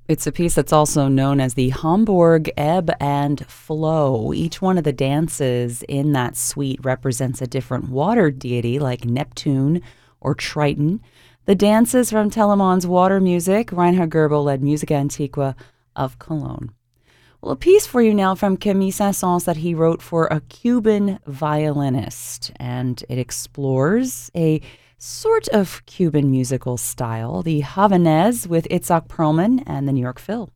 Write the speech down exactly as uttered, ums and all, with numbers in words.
It's a piece that's also known as the Hamburg Ebb and Flow. Each one of the dances in that suite represents a different water deity like Neptune or Triton. The dances from Telemann's Water Music, Reinhard Goebel led Musica Antiqua of Cologne. Well, a piece for you now from Camille Saint-Saëns that he wrote for a Cuban violinist, and it explores a sort of Cuban musical style, the Havanaise with Itzhak Perlman and the New York Phil.